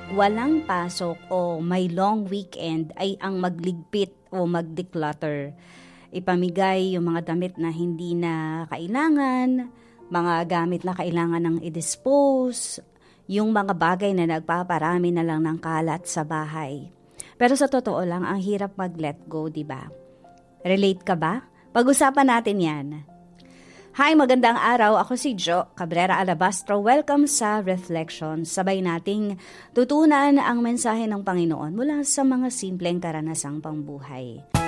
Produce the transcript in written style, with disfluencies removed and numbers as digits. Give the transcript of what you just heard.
walang pasok o may long weekend ay ang magligpit o mag-declutter. Ipamigay yung mga damit na hindi na kailangan, mga gamit na kailangan ng i-dispose, yung mga bagay na nagpaparami na lang ng kalat sa bahay. Pero sa totoo lang, ang hirap mag-let go, di ba? Relate ka ba? Pag-usapan natin yan. Hi, magandang araw. Ako si Jo Cabrera Alabastro. Welcome sa Reflection. Sabay nating tutunan ang mensahe ng Panginoon mula sa mga simpleng karanasang pambuhay.